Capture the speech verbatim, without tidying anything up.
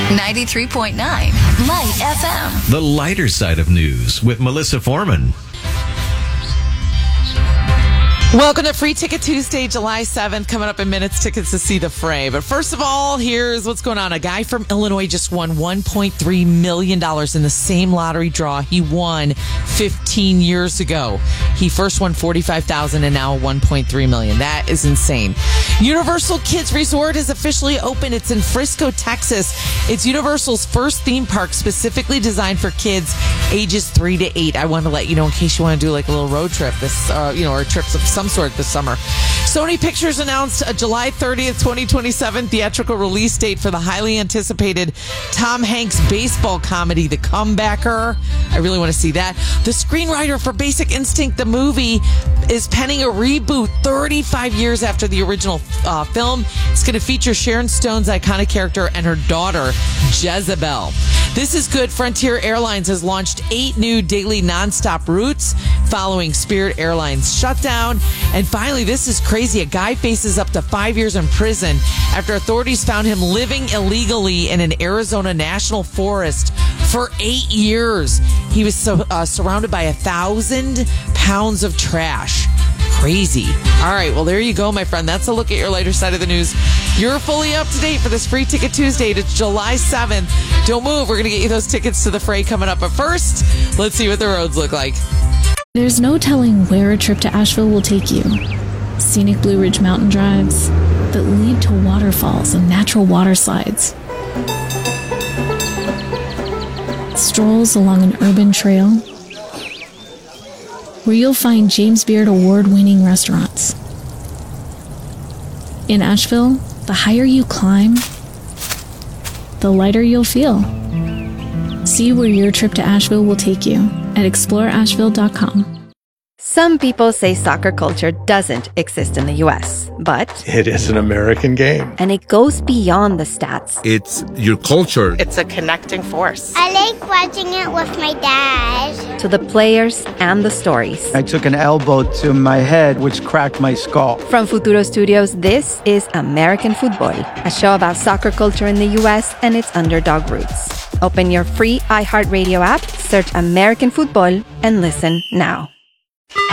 ninety-three point nine Light F M. The lighter side of news with Melissa Foreman. Welcome to Free Ticket Tuesday, July seventh. Coming up in minutes, tickets to see the fray. But first of all, here's what's going on. A guy from Illinois just won one point three million dollars in the same lottery draw he won fifteen years ago. He first won forty-five thousand dollars and now one point three million dollars. That is insane. Universal Kids Resort is officially open. It's in Frisco, Texas. It's Universal's first theme park specifically designed for kids ages three to eight. I want to let you know in case you want to do like a little road trip this, uh, you know, or trips of some sort this summer. Sony Pictures announced a July thirtieth, twenty twenty-seven theatrical release date for the highly anticipated Tom Hanks baseball comedy, The Comebacker. I really want to see that. The screenwriter for Basic Instinct, the movie, is penning a reboot thirty-five years after the original uh, film. It's going to feature Sharon Stone's iconic character and her daughter, Jezebel. This is good. Frontier Airlines has launched eight new daily nonstop routes following Spirit Airlines shutdown. And finally, this is crazy. A guy faces up to five years in prison after authorities found him living illegally in an Arizona national forest for eight years. He was so, uh, surrounded by a thousand pounds of trash. Crazy. All right, well, there you go, my friend. That's a look at your lighter side of the news. You're fully up to date for this Free Ticket Tuesday to July seventh. Don't move. We're going to get you those tickets to the fray coming up. But first, let's see what the roads look like. There's no telling where a trip to Asheville will take you. Scenic Blue Ridge mountain drives that lead to waterfalls and natural water slides. Strolls along an urban trail where you'll find James Beard award-winning restaurants. In Asheville, the higher you climb, the lighter you'll feel. See where your trip to Asheville will take you at explore asheville dot com. Some people say soccer culture doesn't exist in the U S, but it is an American game. And it goes beyond the stats. It's your culture. It's a connecting force. I like watching it with my dad. To the players and the stories. I took an elbow to my head, which cracked my skull. From Futuro Studios, this is American Football, a show about soccer culture in the U S and its underdog roots. Open your free iHeartRadio app, search American Football, and listen now.